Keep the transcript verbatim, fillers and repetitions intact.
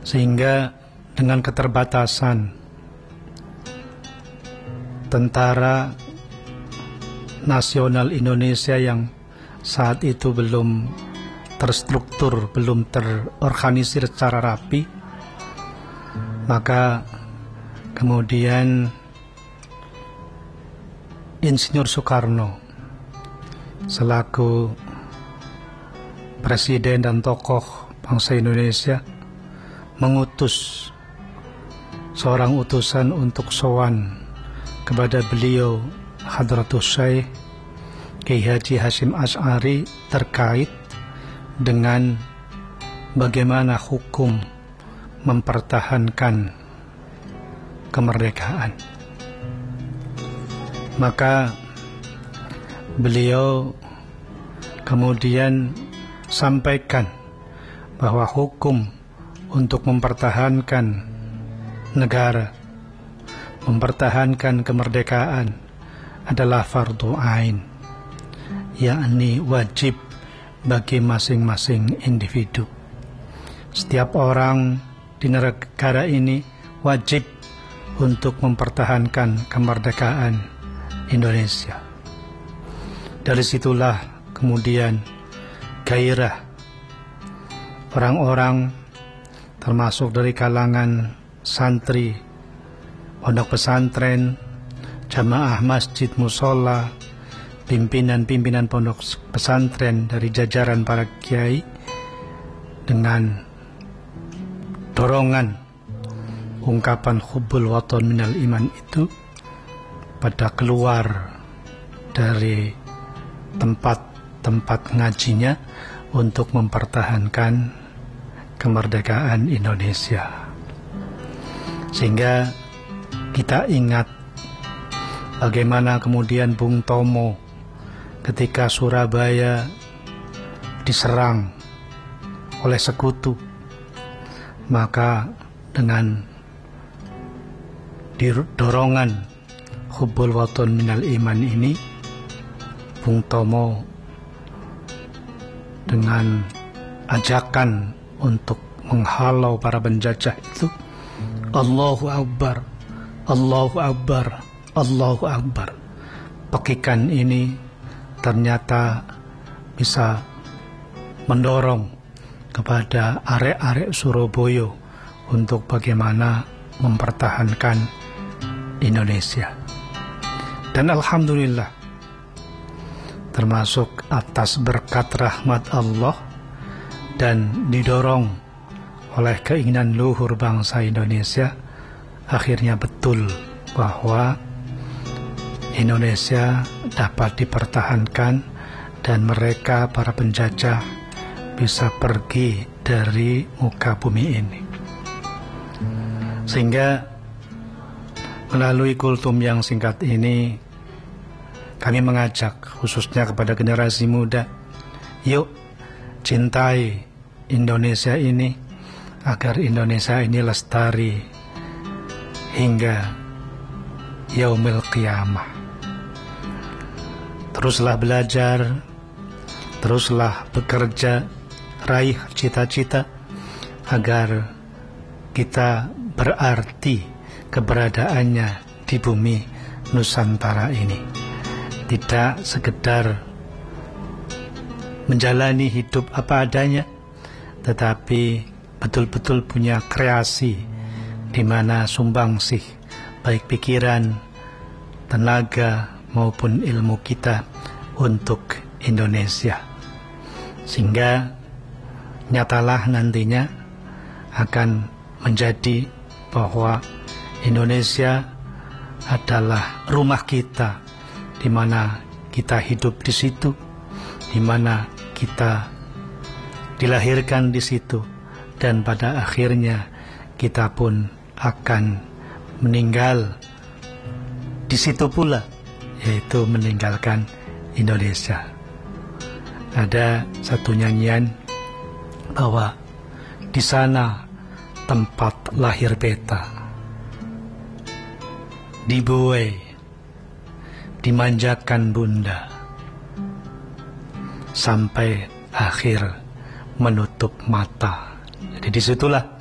Sehingga dengan keterbatasan tentara nasional Indonesia yang saat itu belum terstruktur, belum terorganisir secara rapi, maka kemudian Insinyur Soekarno selaku presiden dan tokoh bangsa Indonesia mengutus seorang utusan untuk sowan kepada beliau Hadratus Syekh Kiai Haji Hasyim Asy'ari terkait dengan bagaimana hukum mempertahankan kemerdekaan. Maka beliau kemudian sampaikan bahwa hukum untuk mempertahankan negara, mempertahankan kemerdekaan adalah fardhu ain, yakni wajib bagi masing-masing individu. Setiap orang di negara ini wajib untuk mempertahankan kemerdekaan Indonesia. Dari situlah kemudian gairah orang-orang termasuk dari kalangan santri, pondok pesantren, jamaah masjid mushola, pimpinan-pimpinan pondok pesantren dari jajaran para kiai, dengan dorongan ungkapan hubbul waton minal iman itu pada keluar dari tempat-tempat ngajinya untuk mempertahankan kemerdekaan Indonesia. Sehingga kita ingat bagaimana kemudian Bung Tomo ketika Surabaya diserang oleh sekutu, maka dengan dorongan hubbul waton minal iman ini, Bung Tomo dengan ajakan untuk menghalau para penjajah itu, Allahu Akbar, Allahu Akbar, Allahu Akbar. Pekikan ini ternyata bisa mendorong kepada arek-arek Surabaya untuk bagaimana mempertahankan Indonesia. Dan alhamdulillah, termasuk atas berkat rahmat Allah dan didorong oleh keinginan luhur bangsa Indonesia, akhirnya betul bahwa Indonesia dapat dipertahankan dan mereka para penjajah bisa pergi dari muka bumi ini. Sehingga melalui kultum yang singkat ini, kami mengajak khususnya kepada generasi muda, yuk cintai Indonesia ini agar Indonesia ini lestari hingga yaumil qiyamah. Teruslah belajar, teruslah bekerja, raih cita-cita agar kita berarti keberadaannya di bumi Nusantara ini. Tidak sekedar menjalani hidup apa adanya, tetapi betul-betul punya kreasi di mana sumbangsih baik pikiran, tenaga maupun ilmu kita untuk Indonesia. Sehingga nyatalah nantinya akan menjadi bahwa Indonesia adalah rumah kita, di mana kita hidup di situ, di mana kita dilahirkan di situ, dan pada akhirnya kita pun akan meninggal di situ pula, yaitu meninggalkan Indonesia. Ada satu nyanyian bahwa di sana tempat lahir beta, dibuai, dimanjakan bunda, sampai akhir menutup mata. Jadi disitulah